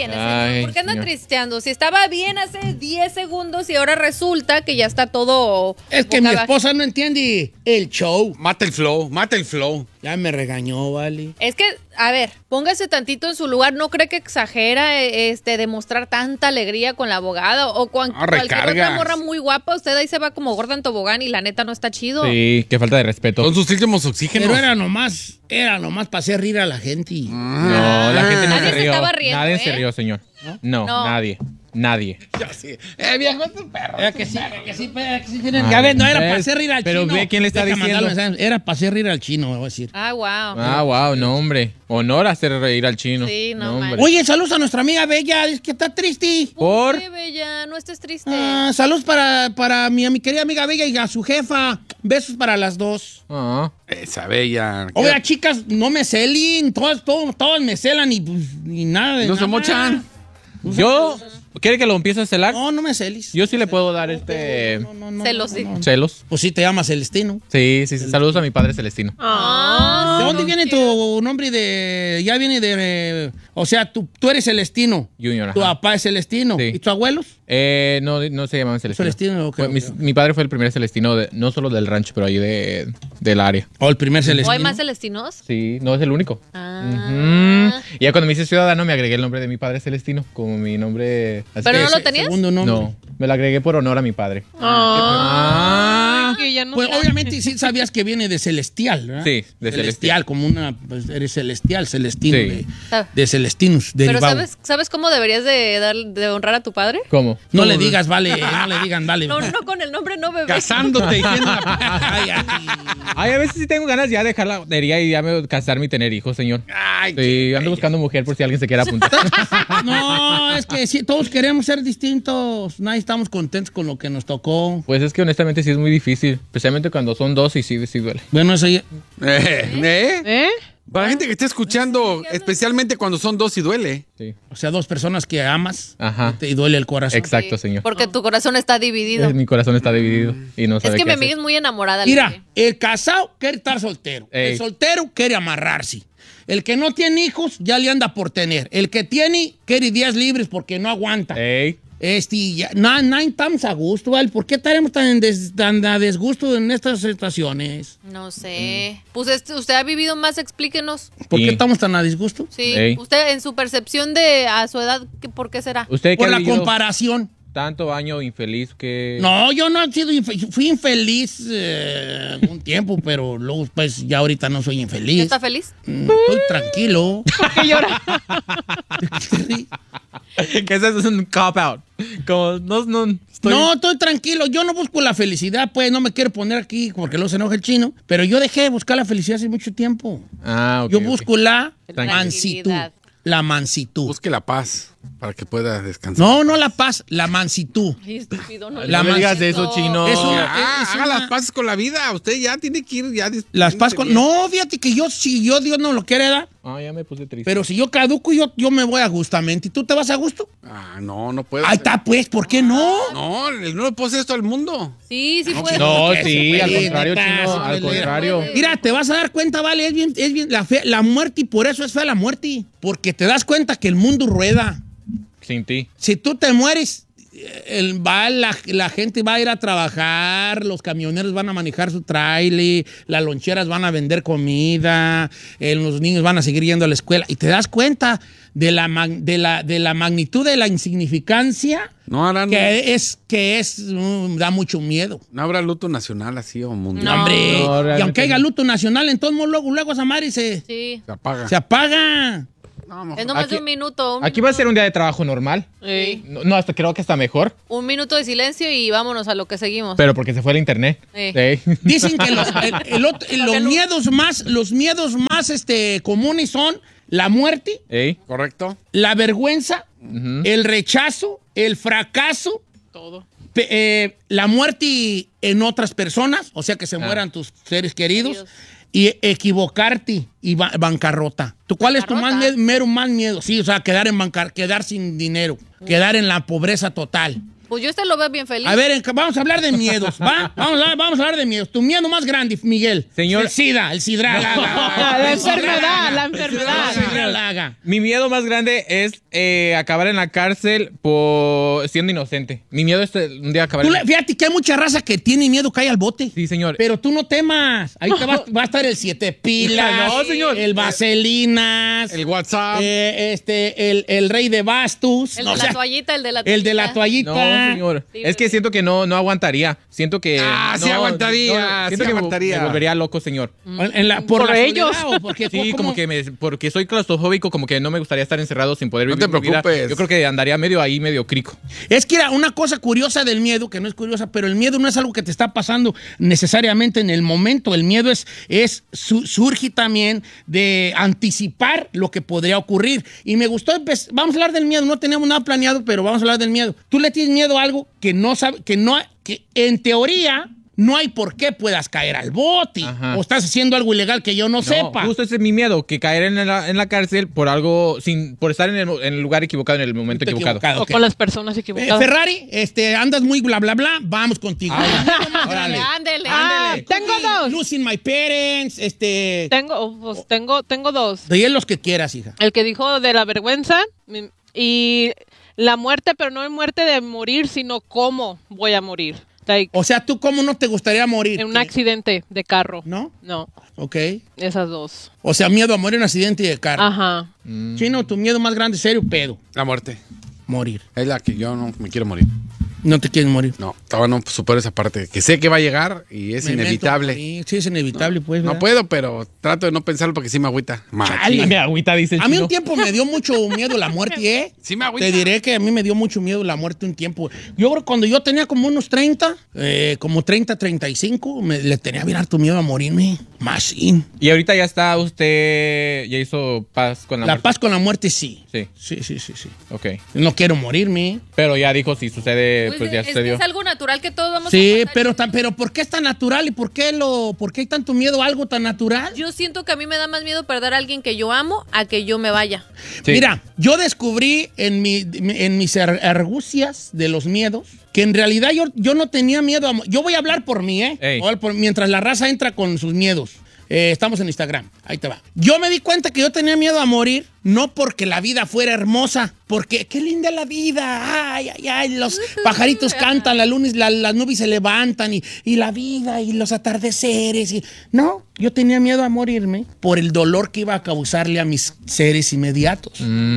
tiene, Ay, señor? ¿Por qué anda señor. tristeando? Si estaba bien hace 10 segundos y ahora resulta que ya está todo... Es que boca mi abajo. esposa no entiende el show. Mata el flow, mata el flow. Ya me regañó, vale. Es que, a ver, póngase tantito en su lugar. ¿No cree que exagera demostrar tanta alegría con la abogada? O cualquier otra recargas. morra muy guapa, usted ahí se va como gorda en tobogán y la neta no está chido. Sí, qué falta de respeto. Son sus últimos oxígenos. Pero era nomás para hacer rir a la gente. No, la gente no Nadie se se rió. estaba riendo, Nadie ¿eh? se rió, señor. No, No. nadie. Ya sí. Viejo, es un perro. Era que sí, tienen. Ya ves, no era para hacer rir al pero chino. ve quién le está Deja diciendo. mandarle mensaje. Era para hacer rir al chino, me voy a decir. Ah, wow. Ah, wow, no, hombre. Honor hacer reír al chino. Sí, no hombre. manches. Oye, saludos a nuestra amiga Bella, es que está triste. ¿Por? Qué bella, no estés triste. Saludos para mi querida amiga Bella y a su jefa. Besos para las dos. Ah. Esa bella. Oiga, chicas, no me celen. Todas me celan y pues, ni nada de No se nada. mochan. Yo, ¿quiere que lo empiece a celar? No me celis. Yo sí le puedo dar Celos, sí. celos. Pues sí, te llamas Celestino. Sí. Saludos a mi padre Celestino. Ah, ¿De dónde viene tu nombre ya viene de... O sea, tú eres Celestino. Junior, Tu ajá. papá es Celestino. Sí. ¿Y tus abuelos? No se llamaban Celestino. Celestino, ok, Fue- ok. Mi padre fue el primer Celestino, no solo del rancho, pero ahí del área. ¿O el primer ¿O Celestino? hay más celestinos? Sí, no es el único. Ah. Ujú. Y ya cuando me hice ciudadano me agregué el nombre de mi padre Celestino, como mi nombre. Así ¿Pero que- no lo tenías? Segundo nombre. No, me lo agregué por honor a mi padre. Ah. Que ya no Pues sabe. obviamente sí sabías que viene de celestial, ¿verdad? Sí, de celestial. Como una... Pues eres celestial, celestino. Sí. De celestinus, Pero derivado. ¿sabes cómo deberías de honrar a tu padre? ¿Cómo? No le digas, vale, no le digan, vale. No, con el nombre no, bebé. Casándote diciendo. Ay, ay. Ay, a veces sí tengo ganas ya de dejar la jodería y ya me casarme y tener hijos, señor. Ay, Sí, ando buscando mujer por si alguien se quiere apuntar. No, es que sí, todos queremos ser distintos. Nadie estamos contentos con lo que nos tocó. Pues es que honestamente sí es muy difícil, especialmente cuando son dos y sí duele. Bueno, eso ya... ¿Eh? Para la gente que está escuchando, especialmente cuando son dos y duele. Sí. O sea, dos personas que amas Ajá. y duele el corazón. Exacto, Sí, señor. Porque tu corazón está dividido. Mi corazón está dividido y no Es sabe que qué mi hacer. amiga es muy enamorada. Mira, Lili. el casado quiere estar soltero. Ey. El soltero quiere amarrarse. El que no tiene hijos ya le anda por tener. El que tiene quiere días libres porque no aguanta. Ey. Nadie estamos a gusto, ¿vale? ¿Por qué estaremos tan a desgusto en estas situaciones? No sé. Pues usted ha vivido más, explíquenos. ¿Por Y- qué estamos tan a disgusto? Sí. Ey. Usted, en su percepción de a su edad, ¿por qué será? ¿Usted qué Por ha la vivido comparación. tanto año infeliz que... No, yo no he sido fui infeliz un tiempo, pero luego pues ya ahorita no soy infeliz. ¿Está feliz? Estoy tranquilo. ¿Qué llora? que ese es un cop-out. Como, no, estoy... No, estoy tranquilo. Yo no busco la felicidad, pues no me quiero poner aquí porque luego se enoja el chino. Pero yo dejé de buscar la felicidad hace mucho tiempo. Ah, ok, Yo ok. busco la Tranquilidad. mansitud. La mansitud. Busque la paz para que pueda descansar. No la paz, la mansitud. Ay, estúpido, no. La No me digas mansitud. eso, chino. Eso- Ya, es haga una- las paces con la vida. Usted ya tiene que ir. Las paz con... No, fíjate que si Dios no lo quiere dar. Ah, ya me puse triste. Pero si yo caduco, yo me voy a gustamente. ¿Y tú te vas a gusto? Ah, no puedo. Ahí está, pues, ¿por qué no? No, no le puedo hacer esto al mundo. Sí, puede. No, que sí, se al puede, contrario, neta, chino, se al puede. contrario. Mira, te vas a dar cuenta, vale, es bien la muerte y por eso es fea la muerte. Porque te das cuenta que el mundo rueda. Sin ti. Si tú te mueres, la gente va a ir a trabajar, los camioneros van a manejar su trailer, las loncheras van a vender comida, los niños van a seguir yendo a la escuela. Y te das cuenta de la magnitud de la insignificancia No harán. da mucho miedo. No habrá luto nacional así o mundial. No. Hombre, No, y realmente aunque haya no. luto nacional, entonces luego esa madre se Sí. Se apaga. apaga. No, mejor. Es nomás Aquí- un minuto. Aquí va a ser un día de trabajo normal. Sí. No, hasta creo que está mejor, Un minuto de silencio y vámonos a lo que seguimos. pero porque se fue el internet. Sí. Sí. Dicen que los miedos más comunes son la muerte, Ey. ¿Correcto? la vergüenza, el rechazo, el fracaso, Todo. la muerte en otras personas, o sea que se mueran tus seres queridos, Queridos. y equivocarte y bancarrota. ¿Tú cuál es tu más miedo? Sí, o sea, quedar sin dinero, quedar en la pobreza total. Pues yo lo veo bien feliz. A ver, vamos a hablar de miedos, ¿va? Vamos a hablar de miedos. Tu miedo más grande, Miguel. Señor. El SIDA, el sidral. La enfermedad. Mi miedo más grande es acabar en la cárcel por siendo inocente. Mi miedo es un día acabar Fíjate que hay mucha raza que tiene miedo que haya al bote. Sí, señor. Pero tú no temas. Ahí te va a estar el 7 pilas. No, señor. El vaselinas. El WhatsApp. El rey de bastos. El de la toallita, el de la toallita. El de la toallita. No, señor. Sí, es que siento que no aguantaría. Siento que... sí aguantaría. Siento Sí que aguantaría. me volvería loco, señor. Por la ellos. soledad, ¿o porque Sí, como que porque soy claustrofóbico, como que no me gustaría estar encerrado sin poder No vivir te mi vida. preocupes. Yo creo que andaría medio crico. Es que era una cosa curiosa del miedo, que no es curiosa, pero el miedo no es algo que te está pasando necesariamente en el momento. El miedo surge también de anticipar lo que podría ocurrir. Y me gustó, vamos a hablar del miedo. No teníamos nada planeado, pero vamos a hablar del miedo. Tú le tienes miedo a algo que no sabe, que en teoría no hay por qué puedas caer al bote. Ajá. O estás haciendo algo ilegal que yo no sepa. Justo ese es mi miedo, que caer en la cárcel por algo, por estar en el lugar equivocado, en el momento equivocado. O ok. con las personas equivocadas. Ferrari, andas muy bla, bla, bla. Vamos contigo. Órale. Ándele. Tengo dos. Losing my parents, Tengo dos. de los que quieras, hija. El que dijo de la vergüenza y la muerte, pero no es muerte de morir, sino cómo voy a morir. Like, O sea, ¿tú cómo no te gustaría morir? en un accidente de carro. ¿No? No, Ok. esas dos. O sea, miedo a morir en un accidente de carro. Ajá. Chino, tu miedo más grande, serio, pedo. La muerte. Morir. Es la que yo no me quiero morir. No te quieres morir. No, todavía no supero esa parte. Que sé que va a llegar y es Memento inevitable. mori. Sí, es inevitable, pues. No ¿verdad? puedo, pero trato de no pensarlo porque sí me agüita. Chale. Me agüita, dice el A mí chino. un tiempo me dio mucho miedo la muerte, ¿eh? Sí me agüita. Te diré que a mí me dio mucho miedo la muerte un tiempo. Yo creo que cuando yo tenía como unos 30, como 30, 35, le tenía bien harto miedo a morirme. Machine. Y ahorita ya ya hizo paz con la La muerte. paz con la muerte, sí. Sí, Sí. ok. No quiero morirme. Pero ya dijo, si sucede, pues ya es, sucedió. es algo natural que todos vamos a Sí, pasar. pero ¿por qué es tan natural y por qué hay tanto miedo a algo tan natural? Yo siento que a mí me da más miedo perder a alguien que yo amo a que yo me vaya. Sí. Mira, yo descubrí en mis argucias de los miedos que en realidad yo no tenía miedo a... Yo voy a hablar por mí, ¿eh? Ey. Voy a hablar mientras la raza entra con sus miedos. Estamos en Instagram, ahí te va. Yo me di cuenta que yo tenía miedo a morir, no porque la vida fuera hermosa, porque qué linda la vida, ay, los pajaritos cantan, las nubes se levantan y la vida y los atardeceres. No, yo tenía miedo a morirme por el dolor que iba a causarle a mis seres inmediatos.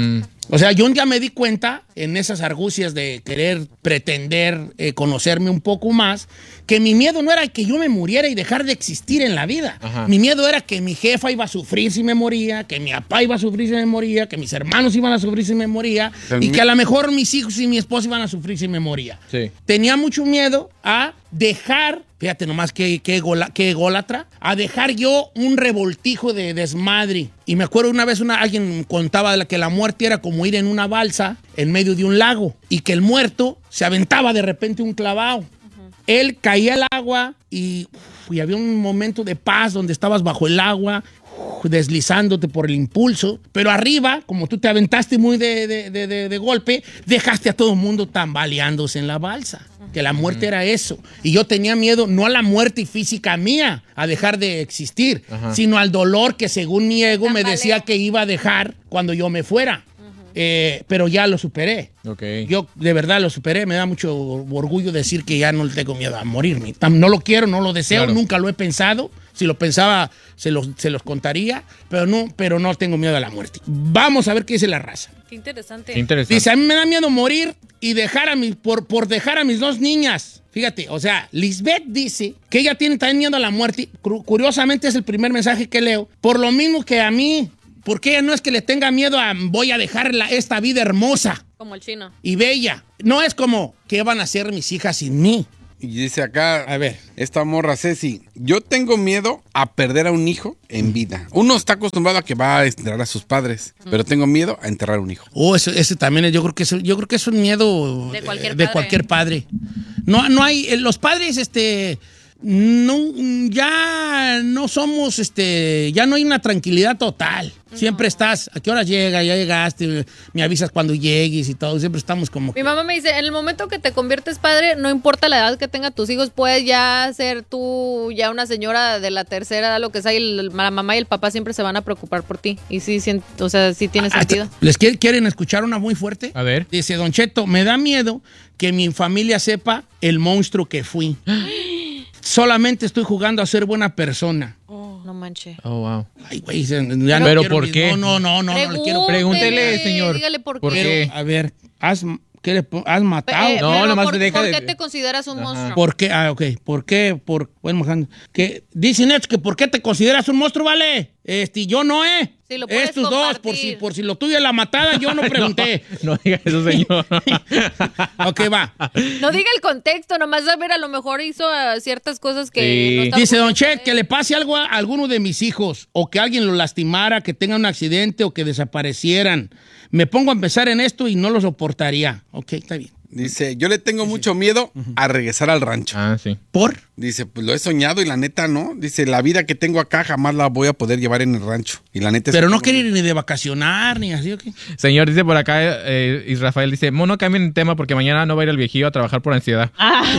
O sea, yo un día me di cuenta, en esas argucias de querer pretender conocerme un poco más, que mi miedo no era que yo me muriera y dejar de existir en la vida. Ajá. Mi miedo era que mi jefa iba a sufrir si me moría, que mi papá iba a sufrir si me moría, que mis hermanos iban a sufrir si me moría, y que a lo mejor mis hijos y mi esposa iban a sufrir si me moría. Sí. Tenía mucho miedo a dejar, fíjate nomás qué ególatra, a dejar yo un revoltijo de desmadre. Y me acuerdo una vez alguien contaba que la muerte era como ir en una balsa en medio de un lago y que el muerto se aventaba de repente un clavado. Él caía al agua y había un momento de paz donde estabas bajo el agua, deslizándote por el impulso, pero arriba, como tú te aventaste muy de golpe, dejaste a todo el mundo tambaleándose en la balsa. Que la muerte era eso. Y yo tenía miedo no a la muerte física mía, a dejar de existir, sino al dolor que según mi ego me decía que iba a dejar cuando yo me fuera. Pero ya lo superé. Ok. Yo de verdad lo superé. Me da mucho orgullo decir que ya no le tengo miedo a morirme. No lo quiero, no lo deseo, Claro. nunca lo he pensado. Si lo pensaba, se los contaría, pero no tengo miedo a la muerte. Vamos a ver qué dice la raza. Qué interesante. Qué interesante. Dice, a mí me da miedo morir y por dejar a mis dos niñas. Fíjate, o sea, Lisbeth dice que ella tiene también miedo a la muerte. Curiosamente es el primer mensaje que leo. Por lo mismo que a mí, porque ella no es que le tenga miedo a voy a dejar esta vida hermosa Como el chino. y bella. No es como, ¿qué van a hacer mis hijas sin mí? Y dice acá, A ver. esta morra Ceci, yo tengo miedo a perder a un hijo en vida. Uno está acostumbrado a que va a enterrar a sus padres, pero tengo miedo a enterrar a un hijo. Ese también, yo creo que es un miedo De cualquier de padre. cualquier padre. No hay, los padres, no, ya no somos, ya no hay una tranquilidad total. Siempre estás, ¿a qué hora llega? Ya llegaste, me avisas cuando llegues y todo. Siempre estamos como... Mi mamá me dice, en el momento que te conviertes padre, no importa la edad que tengan tus hijos, puedes ya ser tú ya una señora de la tercera edad, lo que sea, y la mamá y el papá siempre se van a preocupar por ti. Y sí, o sea, sí tiene sentido. ¿Les quieren escuchar una muy fuerte? A ver. Dice, Don Cheto, me da miedo que mi familia sepa el monstruo que fui. Solamente estoy jugando a ser buena persona. No manches. Oh, wow. Ay, güey, ya ¿Pero quiero por qué? No le quiero... Pregúntele, señor. Dígale por ¿Por qué. qué? A ver, ¿has matado? No, pero nomás ¿por deja qué de- te consideras un monstruo? ¿Por qué? Ah, ok. ¿Por qué? Bueno, que dicen estos que ¿por qué te consideras un monstruo, vale? Yo no, Sí, lo puedes Estos dos, compartir. por si lo tuyo es la matada, yo no pregunté. No diga eso, señor. Ok, va. No diga el contexto, nomás a ver, a lo mejor hizo ciertas cosas que Sí. no están Dice Don funcionando. Chet, que le pase algo a alguno de mis hijos, o que alguien lo lastimara, que tenga un accidente o que desaparecieran. Me pongo a pensar en esto y no lo soportaría. Ok, está bien. Dice, yo le tengo mucho miedo a regresar al rancho. Ah, sí. ¿Por? Dice, pues lo he soñado y la neta no. Dice, la vida que tengo acá jamás la voy a poder llevar en el rancho. Y la neta es Pero que no quiere ir ni de vacacionar, ni así, ¿ok? Señor, dice por acá, Israel dice, no cambien de tema porque mañana no va a ir el viejillo a trabajar por ansiedad.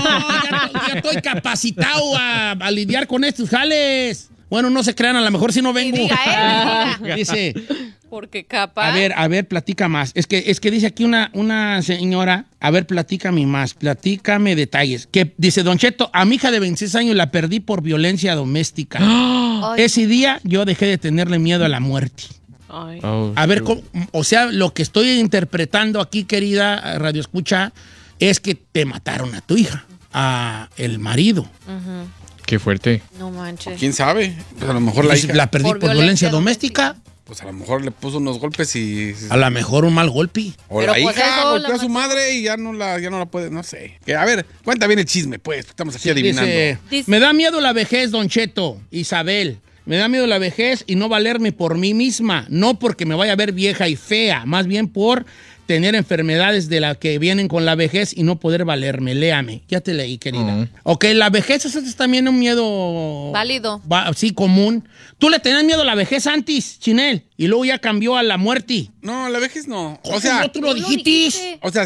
Ya estoy capacitado a lidiar con estos jales. Bueno, no se crean, a lo mejor si no vengo. diga. Dice, Porque capaz. a ver, platica más. Es que dice aquí una señora, a ver, platícame más, platícame detalles. Que dice, Don Cheto, a mi hija de 26 años la perdí por violencia doméstica. Ay, Ese día yo dejé de tenerle miedo a la muerte. Ay. Oh, A ver, o sea, lo que estoy interpretando aquí, querida Radio Escucha, es que te mataron a tu hija, a el marido. qué fuerte. no manches. ¿Quién sabe? Pues a lo mejor la Pues, hija, la perdí por violencia doméstica. pues a lo mejor le puso unos golpes y... A lo mejor un mal golpe. O Pero la pues hija eso golpeó la a su mató. madre y ya no la puede, no sé. Que, a ver, cuenta bien el chisme, pues. Estamos aquí adivinando. Dice- Me da miedo la vejez, Don Cheto, Isabel. Me da miedo la vejez y no valerme por mí misma. No porque me vaya a ver vieja y fea, más bien por tener enfermedades de las que vienen con la vejez y no poder valerme. Léame. Ya te leí, querida. Ok, la vejez es también un miedo... Válido. Sí, común. ¿Tú le tenías miedo a la vejez antes, Chinel? Y luego ya cambió a la muerte. No, la vejez no. O ¿Cómo sea, tú lo dijiste? o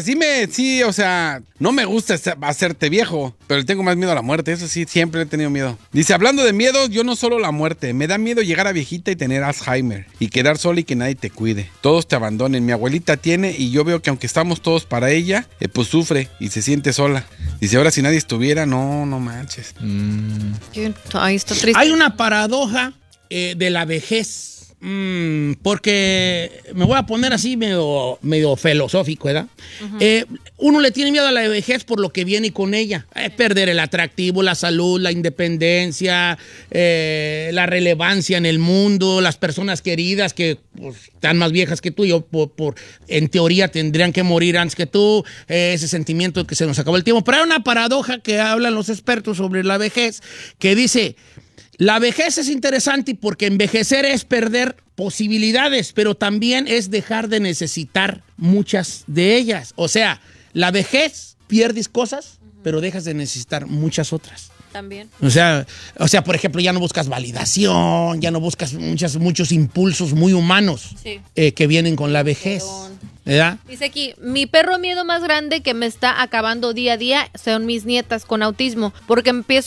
sea, no me gusta hacerte viejo, pero le tengo más miedo a la muerte. Eso sí, siempre he tenido miedo. Dice, hablando de miedo, yo no solo la muerte. Me da miedo llegar a viejita y tener Alzheimer. Y quedar sola y que nadie te cuide. Todos te abandonen. Mi abuelita tiene y yo veo que aunque estamos todos para ella, pues sufre y se siente sola. Dice, ahora si nadie estuviera, no manches. Ay, está triste. Hay una paradoja de la vejez. Porque me voy a poner así medio filosófico, ¿verdad? Uno le tiene miedo a la vejez por lo que viene con ella. Perder el atractivo, la salud, la independencia, la relevancia en el mundo, las personas queridas que pues, están más viejas que tú, en teoría tendrían que morir antes que tú, ese sentimiento de que se nos acabó el tiempo. Pero hay una paradoja que hablan los expertos sobre la vejez que dice... La vejez es interesante porque envejecer es perder posibilidades, pero también es dejar de necesitar muchas de ellas. O sea, la vejez pierdes cosas, pero dejas de necesitar muchas otras. También. O sea, por ejemplo, ya no buscas validación, ya no buscas muchos impulsos muy humanos Sí. que vienen con la vejez. ¿Verdad? Dice aquí, mi perro miedo más grande que me está acabando día a día son mis nietas con autismo, porque empiezo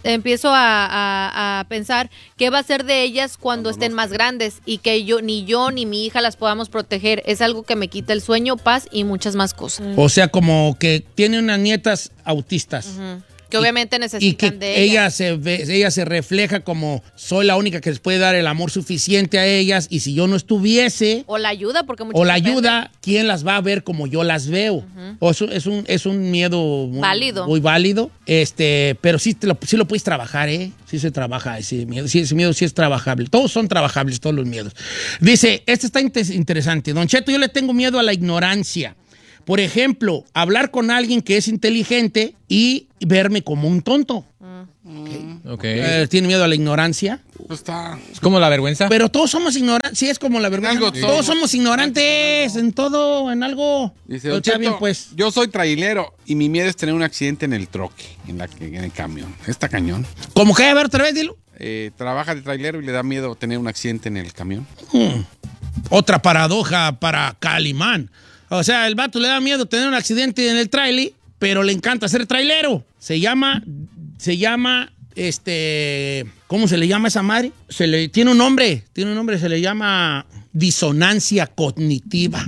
a pensar qué va a ser de ellas cuando estén más grandes y que ni yo ni mi hija las podamos proteger. Es algo que me quita el sueño, paz y muchas más cosas. O sea, como que tiene unas nietas autistas. Que obviamente Y necesitan que de ella. ella se refleja como soy la única que les puede dar el amor suficiente a ellas y si yo no estuviese O la ayuda, porque muchas o la veces- ayuda, ¿quién las va a ver como yo las veo? O eso es un miedo muy Válido. muy válido, pero sí lo puedes trabajar, ¿eh? Sí se trabaja ese miedo, sí, ese miedo sí es trabajable. Todos son trabajables, todos los miedos. Dice, este está interesante. Don Cheto, yo le tengo miedo a la ignorancia. Por ejemplo, hablar con alguien que es inteligente y verme como un tonto. Ok. Tiene miedo a la ignorancia. Pues está... Es como la vergüenza. Pero todos somos ignorantes. Sí, es como la vergüenza. Algo Todos somos ignorantes en todo, en algo. Dice, Pero Don está Cheto, bien, pues. yo soy trailero y mi miedo es tener un accidente en el troque, en el camión. Está cañón. ¿Cómo que? A ver, otra vez, dilo. Trabaja de trailero y le da miedo tener un accidente en el camión. Otra paradoja para Calimán. O sea, el vato le da miedo tener un accidente en el trailer, pero le encanta ser trailero. Se llama, ¿cómo se le llama a esa madre? Tiene un nombre, se le llama disonancia cognitiva.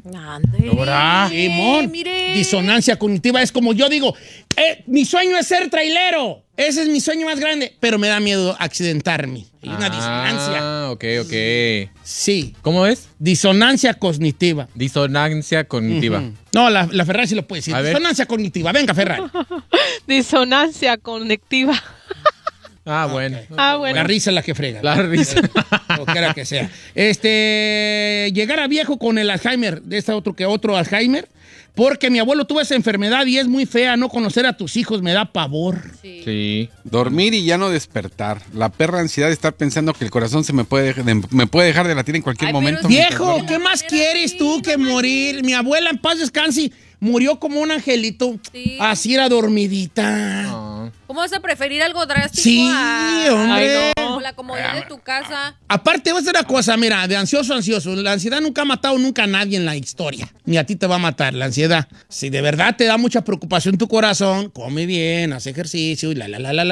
Ande. Simón, Mire. disonancia cognitiva es como yo digo, mi sueño es ser trailero, ese es mi sueño más grande, pero me da miedo accidentarme. Hay una disonancia. Ah, ok. Sí. ¿Cómo es? Disonancia cognitiva. Disonancia cognitiva. No, la Ferrari sí lo puede decir. A ver. Disonancia cognitiva. Venga, Ferrari. Disonancia conectiva. Ah, bueno. Ah, bueno. La risa es la que frega. La risa. O quiera que sea. Llegar a viejo con el Alzheimer, de otro Alzheimer, porque mi abuelo tuvo esa enfermedad y es muy fea. No conocer a tus hijos me da pavor. Sí. Dormir y ya no despertar. La perra ansiedad de estar pensando que el corazón me puede dejar de latir en cualquier Ay, momento. pero Viejo, ¿qué más quieres tú que morir? Mi abuela, en paz descanse, murió como un angelito. Sí. Así era dormidita. Ah. ¿Cómo vas a preferir algo drástico Sí, a hombre. la comodidad de tu casa? Aparte, voy a decir una cosa, mira, de ansioso. La ansiedad nunca ha matado nunca a nadie en la historia. Ni a ti te va a matar la ansiedad. Si de verdad te da mucha preocupación tu corazón, come bien, haz ejercicio y la.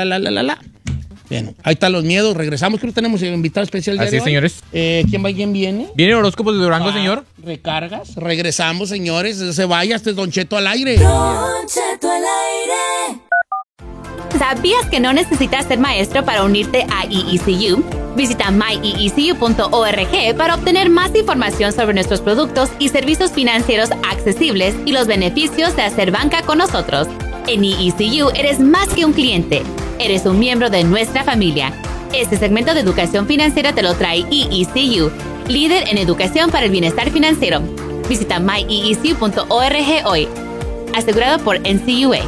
Bien, ahí están los miedos. Regresamos, creo que tenemos un invitado especial. Así es, señores. ¿Quién va y quién viene? ¿Viene horóscopos de Durango, señor? Recargas. Regresamos, señores. No se vaya, este es Don Cheto al aire. Don Cheto al aire. ¿Sabías que no necesitas ser maestro para unirte a EECU? Visita myeecu.org para obtener más información sobre nuestros productos y servicios financieros accesibles y los beneficios de hacer banca con nosotros. En EECU eres más que un cliente, eres un miembro de nuestra familia. Este segmento de educación financiera te lo trae EECU, líder en educación para el bienestar financiero. Visita myeecu.org hoy. Asegurado por NCUA.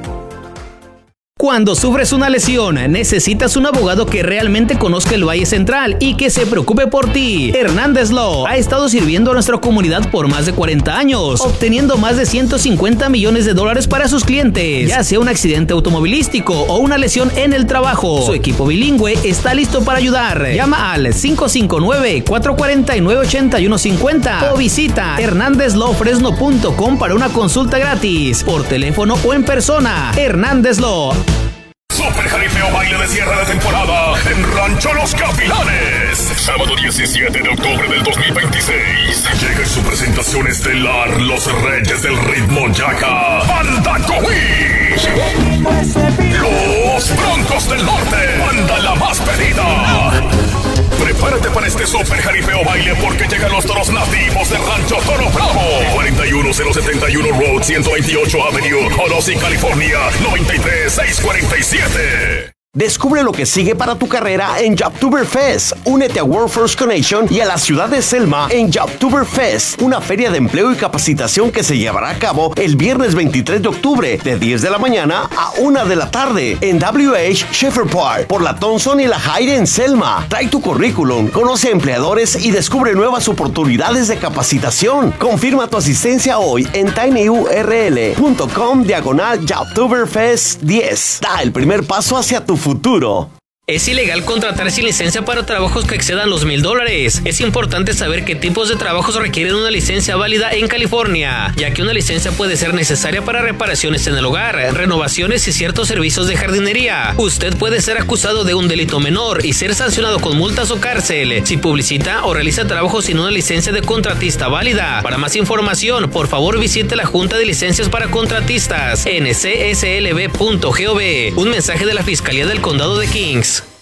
Cuando sufres una lesión, necesitas un abogado que realmente conozca el Valle Central y que se preocupe por ti. Hernández Law ha estado sirviendo a nuestra comunidad por más de 40 años, obteniendo más de $150 millones para sus clientes, ya sea un accidente automovilístico o una lesión en el trabajo. Su equipo bilingüe está listo para ayudar. Llama al 559-449-8150 o visita hernandezlawfresno.com para una consulta gratis, por teléfono o en persona. Hernández Law. Super Jaripeo Baile de cierre de temporada en Rancho Los Gavilanes. Sábado 17 de octubre del 2026. Llega en su presentación estelar Los Reyes del Ritmo Yaca, Banda Coí. Los Broncos del Norte, banda la más pedida. Prepárate para este Super Jaripeo Baile porque llegan los toros nativos de Rancho Toro Bravo. 41071 Road 128 Avenue, Holosí, California, 93647. Descubre lo que sigue para tu carrera en Jobtoberfest. Únete a World First Connection y a la ciudad de Selma en Jobtoberfest, una feria de empleo y capacitación que se llevará a cabo el viernes 23 de octubre de 10 de la mañana a 1 de la tarde en WH Schaefer Park por la Thompson y la Hyde en Selma. Trae tu currículum, conoce a empleadores y descubre nuevas oportunidades de capacitación. Confirma tu asistencia hoy en tinyurl.com/Jobtoberfest 10. Da el primer paso hacia tu futuro. Es ilegal contratar sin licencia para trabajos que excedan los $1,000. Es importante saber qué tipos de trabajos requieren una licencia válida en California, ya que una licencia puede ser necesaria para reparaciones en el hogar, renovaciones y ciertos servicios de jardinería. Usted puede ser acusado de un delito menor y ser sancionado con multas o cárcel si publicita o realiza trabajos sin una licencia de contratista válida. Para más información, por favor visite la Junta de Licencias para Contratistas, ncslb.gov. Un mensaje de la Fiscalía del Condado de Kings.